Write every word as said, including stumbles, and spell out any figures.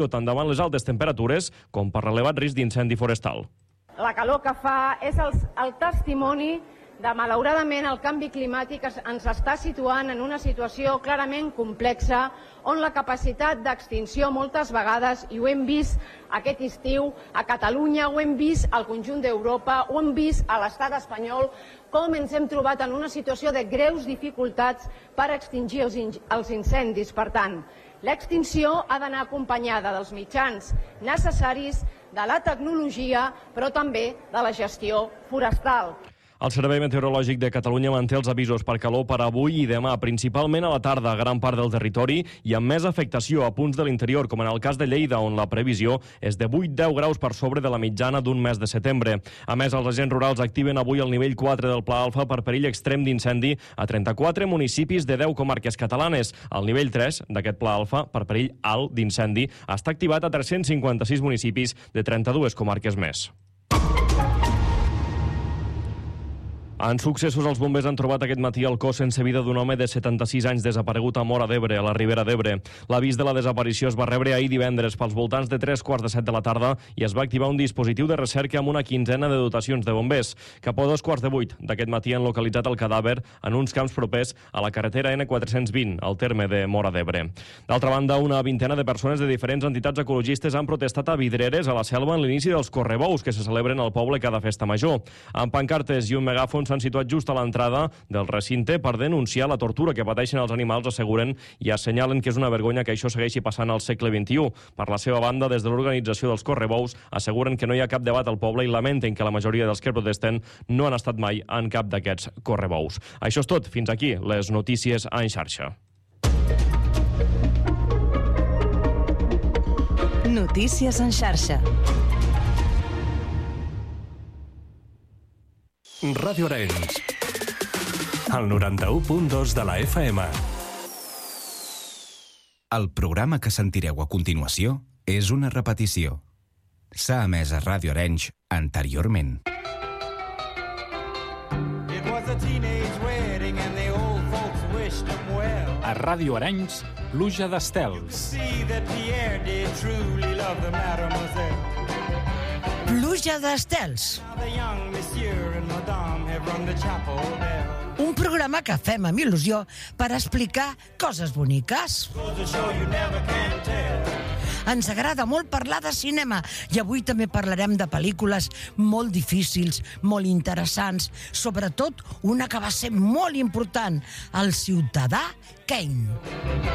tant davant les altes temperatures com per l'elevat risc d'incendi forestal. La calor que fa és el, el testimoni de, malauradament, el canvi climàtic ens està situant en una situació clarament complexa on la capacitat d'extinció moltes vegades, i ho hem vist aquest estiu a Catalunya, ho hem vist al conjunt d'Europa, ho hem vist a l'estat espanyol, com ens hem trobat en una situació de greus dificultats per extingir els, els incendis. Per tant, l'extinció ha d'anar acompanyada dels mitjans necessaris, de la tecnologia, però també de la gestió forestal. El Servei Meteorològic de Catalunya manté els avisos per calor per avui i demà, principalment a la tarda a gran part del territori i amb més afectació a punts de l'interior, com en el cas de Lleida, on la previsió és de vuit a deu graus per sobre de la mitjana d'un mes de setembre. A més, els agents rurals activen avui el nivell quatre del Pla Alfa per perill extrem d'incendi a trenta-quatre municipis de deu comarques catalanes. El nivell tres d'aquest Pla Alfa per perill alt d'incendi està activat a tres-cents cinquanta-sis municipis de trenta-dues comarques més. En successos, els bombers han trobat aquest matí el cos sense vida d'un home de setanta-sis anys desaparegut a Móra d'Ebre, a la Ribera d'Ebre. L'avís de la desaparició es va rebre ahir divendres pels voltants de tres quarts de set de la tarda i es va activar un dispositiu de recerca amb una quinzena de dotacions de bombers. Cap a dos quarts de vuit d'aquest matí han localitzat el cadàver en uns camps propers a la carretera ene quatre-cents vint, al terme de Móra d'Ebre. D'altra banda, una vintena de persones de diferents entitats ecologistes han protestat a Vidreres, a la Selva, en l'inici dels correbous que se celebren al poble cada festa major. Amb pancartes i un megàfon s'han situat just a l'entrada del recinte per denunciar la tortura que pateixen els animals, asseguren, i assenyalen que és una vergonya que això segueixi passant al segle vint-i-u. Per la seva banda, des de l'organització dels correbous, asseguren que no hi ha cap debat al poble i lamenten que la majoria dels que protesten no han estat mai en cap d'aquests correbous. Això és tot. Fins aquí les notícies en xarxa. Notícies en xarxa. Ràdio Arenys, el noranta-u punt dos de la efa ema. El programa que sentireu a continuació és una repetició. S'ha emès a Ràdio Arenys anteriorment. A Ràdio Arenys, pluja d'estels. Pluja d'estels. Un programa que fem amb il·lusió per explicar coses boniques. Ens agrada molt parlar de cinema i avui també parlarem de pel·lícules molt difícils, molt interessants, sobretot una que va ser molt important, El ciutadà Kane.